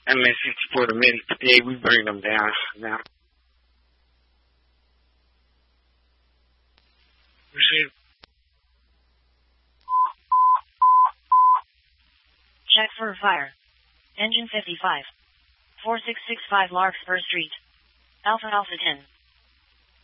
MS-54 to medic. Yeah, we bring them down now. Receive. Check for fire. Engine 55. 4665 Larkspur Street. Alpha Alpha 10.